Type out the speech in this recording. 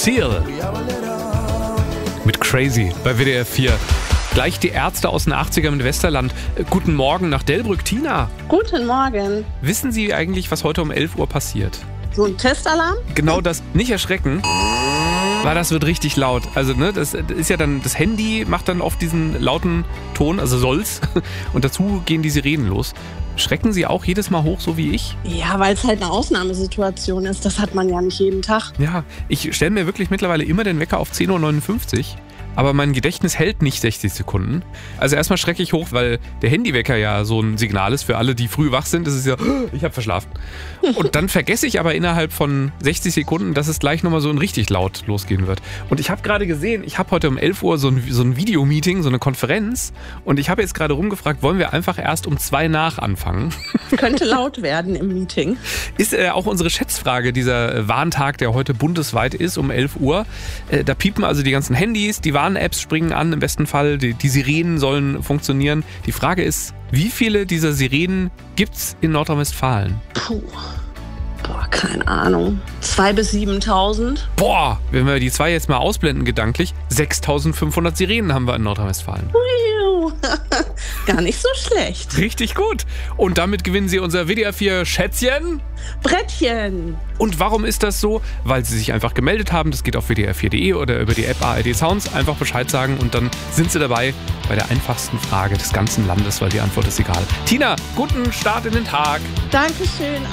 Seal mit Crazy bei WDR 4. Gleich die Ärzte aus den 80ern mit Westerland. Guten Morgen nach Delbrück. Tina. Guten Morgen. Wissen Sie eigentlich, was heute um 11 Uhr passiert? So ein Testalarm? Genau das. Nicht erschrecken. Weil das wird richtig laut. Also, ne, das ist ja dann, das Handy macht dann oft diesen lauten Ton, also soll's. Und dazu gehen die Sirenen los. Schrecken Sie auch jedes Mal hoch, so wie ich? Ja, weil es halt eine Ausnahmesituation ist. Das hat man ja nicht jeden Tag. Ja, ich stelle mir wirklich mittlerweile immer den Wecker auf 10.59 Uhr. Aber mein Gedächtnis hält nicht 60 Sekunden. Also erstmal schrecke ich hoch, weil der Handywecker ja so ein Signal ist für alle, die früh wach sind. Das ist ja, ich habe verschlafen. Und dann vergesse ich aber innerhalb von 60 Sekunden, dass es gleich nochmal so ein richtig laut losgehen wird. Und ich habe gerade gesehen, ich habe heute um 11 Uhr so ein Videomeeting, so eine Konferenz. Und ich habe jetzt gerade rumgefragt, wollen wir einfach erst um 2 nach anfangen? Könnte laut werden im Meeting. Ist auch unsere Schätzfrage, dieser Warntag, der heute bundesweit ist, um 11 Uhr. Da piepen also die ganzen Handys, die Warn-Apps springen an, im besten Fall. Die Sirenen sollen funktionieren. Die Frage ist, wie viele dieser Sirenen gibt's in Nordrhein-Westfalen? Boah, keine Ahnung. 2.000 bis 7.000? Boah, wenn wir die 2 jetzt mal ausblenden gedanklich, 6.500 Sirenen haben wir in Nordrhein-Westfalen. Gar nicht so schlecht. Richtig gut. Und damit gewinnen Sie unser WDR 4 Schätzchen. Brettchen. Und warum ist das so? Weil Sie sich einfach gemeldet haben. Das geht auf wdr4.de oder über die App ARD Sounds. Einfach Bescheid sagen und dann sind Sie dabei bei der einfachsten Frage des ganzen Landes, weil die Antwort ist egal. Tina, guten Start in den Tag. Dankeschön.